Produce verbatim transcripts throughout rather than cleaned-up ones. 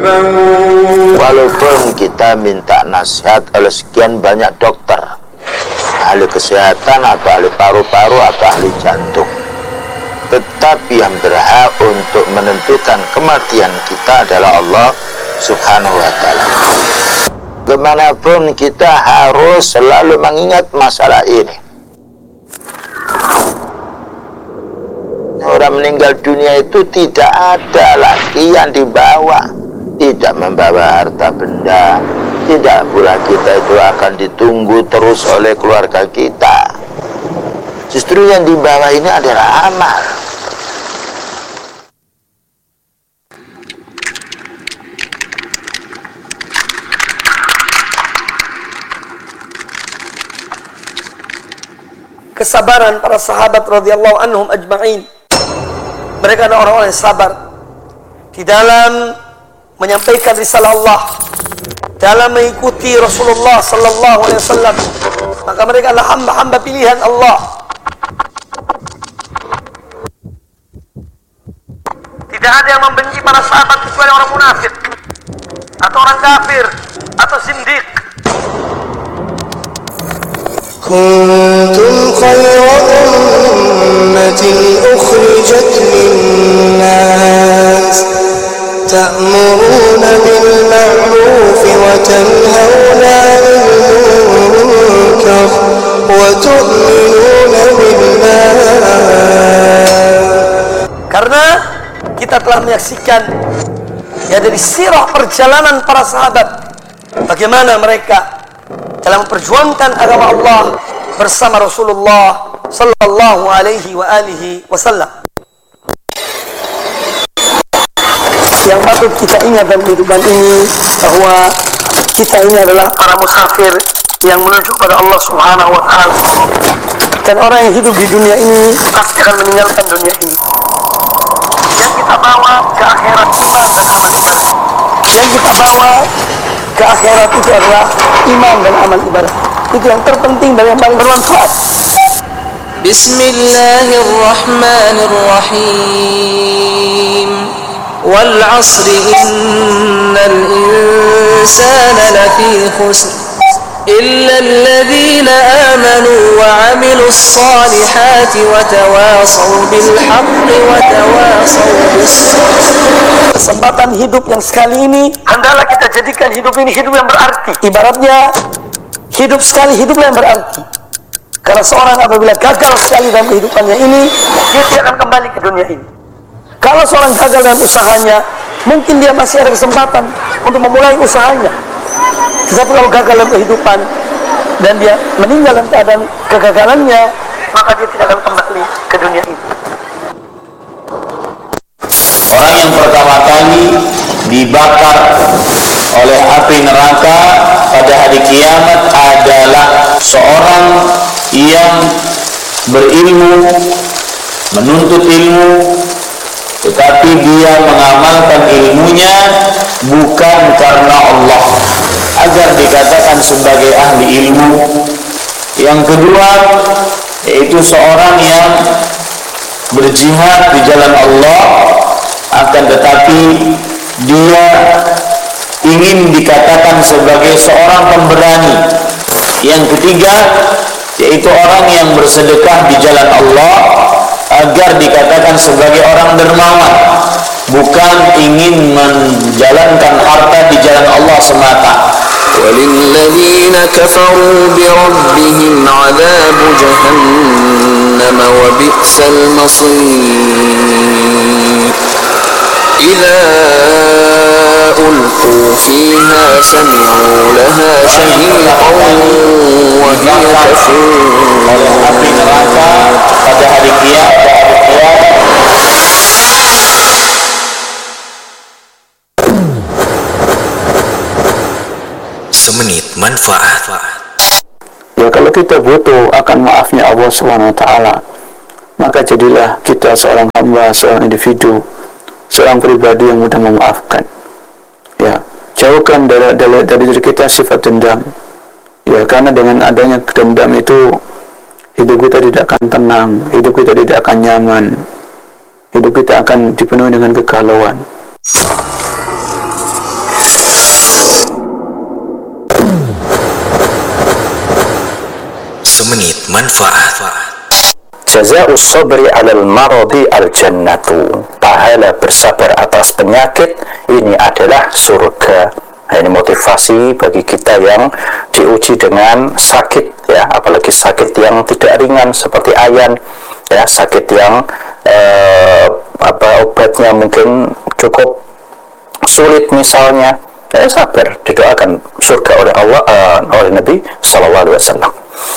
Walaupun kita minta nasihat oleh sekian banyak dokter, ahli kesehatan atau ahli paru-paru atau ahli jantung, tetapi yang berhak untuk menentukan kematian kita adalah Allah Subhanahu wa ta'ala. Kemanapun kita harus selalu mengingat masalah ini. Orang meninggal dunia itu tidak ada lagi yang dibawa, tidak membawa harta benda, tidak pula kita itu akan ditunggu terus oleh keluarga kita. Justru yang dibawa ini adalah amal. Kesabaran para sahabat radhiyallahu anhum ajma'in. Mereka adalah orang-orang yang sabar di dalam menyampaikan risalah Allah, dalam mengikuti Rasulullah sallallahu alaihi wasallam. Maka mereka adalah hamba-hamba pilihan Allah. Tidak ada yang membenci para sahabat kecuali orang munafik atau orang kafir atau zindiq. كنتم خير أمة أخرجت للناس تأمرون بالمعروف وتنهون عن المنكر وتؤمنون بالله. Karena kita telah menyaksikan ya dari sirah perjalanan para sahabat, bagaimana mereka dalam memperjuangkan agama Allah bersama Rasulullah sallallahu alaihi wa alihi wasallam. Yang patut kita ingat dalam kehidupan ini bahwa kita ini adalah para musafir yang menuju kepada Allah Subhanahu wa taala. Dan orang yang hidup di dunia ini pasti akan meninggalkan dunia ini. Yang kita bawa ke akhirat iman dan amal ibadah. Yang kita bawa ke akhirat itu adalah iman dan amal ibadah. Itu yang terpenting dan yang paling bermanfaat. Bismillahirrahmanirrahim. Wal 'asri innal insana lafi khusr illa alladhina amanu wa 'amilus salihati wa tawasaw bil haqqi wa tawasaw bis sabr. Kesempatan hidup yang sekali ini hendaklah kita jadikan hidup ini hidup yang berarti. Ibaratnya hidup sekali hiduplah yang berarti. Karena seorang apabila gagal sekali dalam kehidupannya ini, dia tidak akan kembali ke dunia ini. Kalau seorang gagal dalam usahanya, mungkin dia masih ada kesempatan untuk memulai usahanya. Tetapi kalau gagal dalam kehidupan dan dia meninggal dalam keadaan kegagalannya, maka dia tidak akan kembali ke dunia ini. Orang yang pertama kali dibakar oleh api neraka pada hari kiamat adalah seorang yang berilmu, menuntut ilmu, tetapi dia mengamalkan ilmunya bukan karena Allah agar dikatakan sebagai ahli ilmu. Yang kedua yaitu seorang yang berjihad di jalan Allah, akan tetapi dia ingin dikatakan sebagai seorang pemberani. Yang ketiga yaitu orang yang bersedekah di jalan Allah agar dikatakan sebagai orang dermawan, bukan ingin menjalankan harta di jalan Allah semata. وَلِلَّذِينَ كَفَرُوا بِرَبِّهِمْ عَذَابُ جَهَنَّمَ وَبِئْسَ الْمَصِيرُ إِذَا أُلْقُوا فِيهَا سَمِعُوا لَهَا شَهِيقًا وَهِيَ تَفُورُ. Api neraka pada hari kiamat. Semenit manfaat. Ya, kalau kita butuh akan maafnya Allah subhanahu wa taala, maka jadilah kita seorang hamba, seorang individu, seorang pribadi yang mudah memaafkan. Ya, jauhkan dari, dari, dari diri kita sifat dendam. Ya, karena dengan adanya dendam itu hidup kita tidak akan tenang, hidup kita tidak akan nyaman, hidup kita akan dipenuhi dengan kegalauan. Semenit manfaat. Jazaa'us sabri 'alal maradi al-jannatu. Pahala bersabar atas penyakit ini adalah surga. Nah, ini motivasi bagi kita yang diuji dengan sakit, ya, apalagi sakit yang tidak ringan seperti ayan, ya, sakit yang eh, apa obatnya mungkin cukup sulit misalnya, ya, sabar, didoakan surga oleh Allah, uh, oleh Nabi Sallallahu Alaihi Wasallam.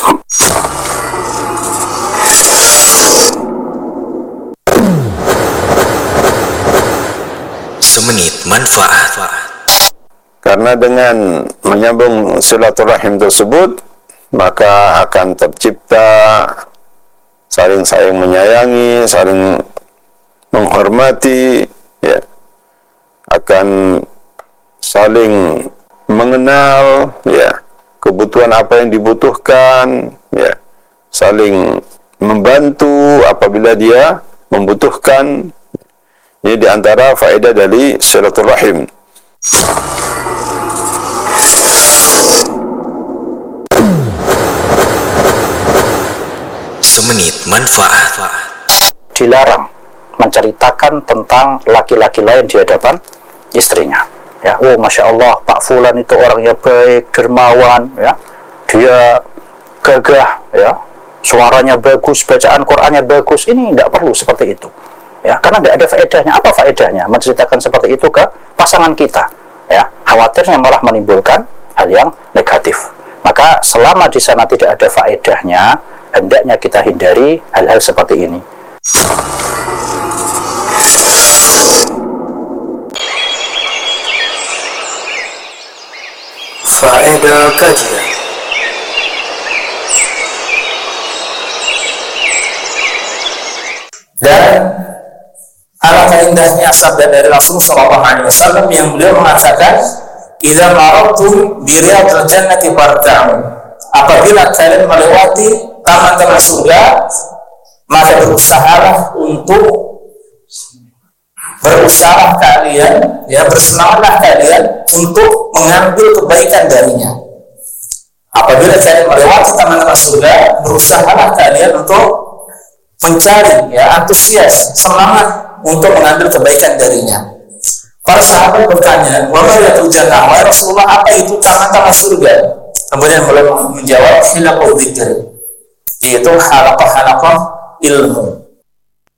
Semenit manfaat. Karena dengan menyambung silaturahim tersebut, maka akan tercipta saling-saling menyayangi, saling menghormati, ya, akan saling mengenal, ya, kebutuhan apa yang dibutuhkan, ya, saling membantu apabila dia membutuhkan. Ini diantara faedah dari silaturahim. Semenit manfaat. Dilarang menceritakan tentang laki-laki lain di hadapan istrinya. Ya, oh masya Allah, Pak Fulan itu orangnya baik, dermawan, ya, dia gagah, ya, suaranya bagus, bacaan Qur'annya bagus. Ini tidak perlu seperti itu, ya, karena tidak ada faedahnya. Apa faedahnya menceritakan seperti itu ke pasangan kita? Ya, khawatirnya malah menimbulkan hal yang negatif. Maka selama di sana tidak ada faedahnya, hendaknya kita hindari hal-hal seperti ini. Faedah kajian. Dan alangkah indahnya sabda dari Rasulullah shallallahu alaihi wasallam yang beliau mengatakan, "Idza marartum bi riyadil jannati farta'u." Apabila kalian melewati taman-taman surga, maka berusahalah untuk berusaha kalian, ya, bersemangatlah kalian untuk mengambil kebaikan darinya. Apabila kalian melewati taman-taman surga, berusahalah kalian untuk mencari, ya, antusias, semangat untuk mengambil kebaikan darinya. Para sahabat bertanya, "Wa ma yatul jannah?" Wahai Rasulullah, apa itu taman-taman surga? Kemudian beliau menjawab, "Hilaqul dzikr." Yaitu halaqah-halaqah ilmu.